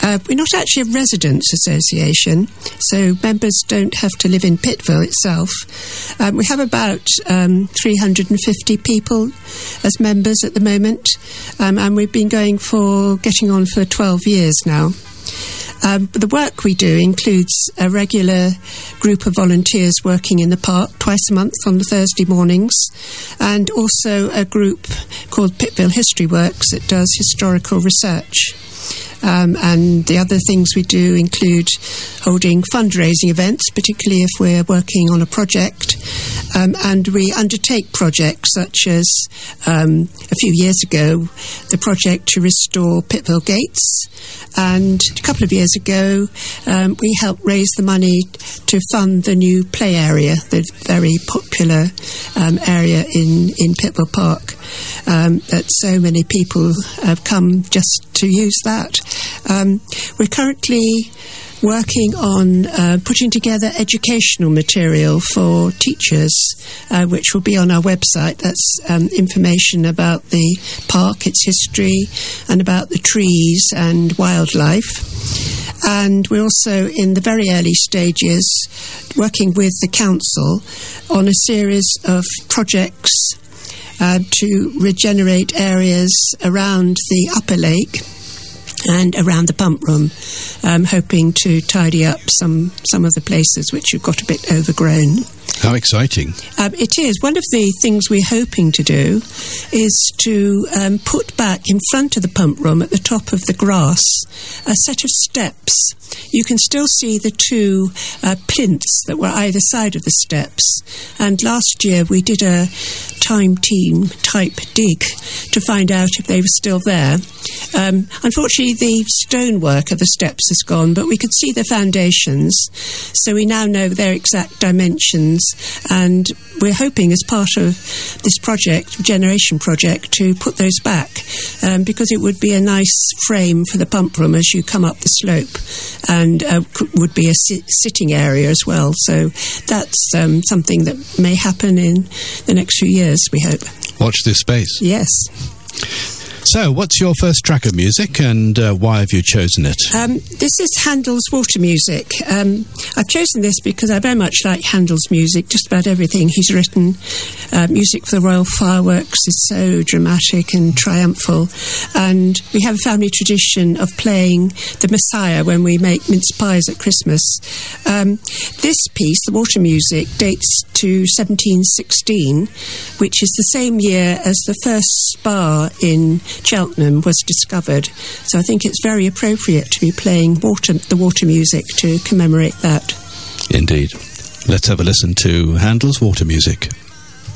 We're not actually a residents' association, so members don't have to live in Pittville itself. We have about 350 people as members at the moment, and we've been getting on for 12 years now. The work we do includes a regular group of volunteers working in the park twice a month on the Thursday mornings, and also a group called Pittville History Works that does historical research. And the other things we do include holding fundraising events, particularly if we're working on a project. And we undertake projects such as, a few years ago, the project to restore Pittville Gates. And a couple of years ago, we helped raise the money to fund the new play area, the very popular area in Pittville Park, that so many people have come just to use that. We're currently working on putting together educational material for teachers, which will be on our website. That's information about the park, its history, and about the trees and wildlife. And we're also in the very early stages working with the council on a series of projects to regenerate areas around the upper lake and around the pump room, hoping to tidy up some of the places which have got a bit overgrown. How exciting. It is. One of the things we're hoping to do is to put back in front of the pump room at the top of the grass a set of steps. You can still see the two plinths that were either side of the steps. And last year we did a time team type dig to find out if they were still there. Unfortunately, the stonework of the steps has gone, but we could see the foundations, so we now know their exact dimensions, and we're hoping as part of this project, Generation Project, to put those back, because it would be a nice frame for the pump room as you come up the slope, and would be a sitting area as well. So that's something that may happen in the next few years, we hope. Watch this space. Yes. So, what's your first track of music, and why have you chosen it? This is Handel's Water Music. I've chosen this because I very much like Handel's music, just about everything he's written. Music for the Royal Fireworks is so dramatic and triumphal, and we have a family tradition of playing the Messiah when we make mince pies at Christmas. This piece, the Water Music, dates to 1716, which is the same year as the first spa in Cheltenham was discovered. So I think it's very appropriate to be playing the water music to commemorate that. Indeed. Let's have a listen to Handel's Water Music.